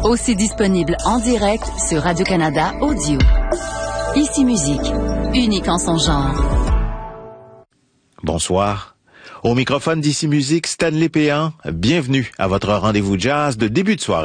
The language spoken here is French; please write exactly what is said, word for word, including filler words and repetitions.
Aussi disponible en direct sur Radio-Canada Audio. Ici Musique, unique en son genre. Bonsoir. Au microphone d'Ici Musique, Stanley Péan. Bienvenue à votre rendez-vous jazz de début de soirée.